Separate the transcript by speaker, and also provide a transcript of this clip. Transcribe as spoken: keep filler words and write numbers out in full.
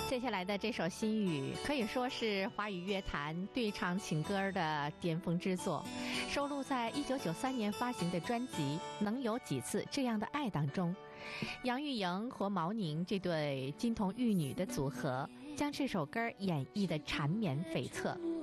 Speaker 1: 接下来的这首《心语》可以说是华语乐坛对唱情歌的巅峰之作，收录在一九九三年发行的专辑《能有几次这样的爱》当中。杨钰莹和毛宁这对金童玉女的组合，将这首歌演绎得缠绵悱恻。